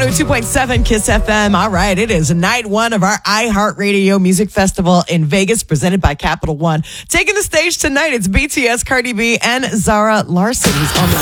102.7 Kiss FM. All right, it is night one of our iHeartRadio Music Festival in Vegas, presented by Capital One. Taking the stage tonight, it's BTS, Cardi B, and Zara Larsson, who's on the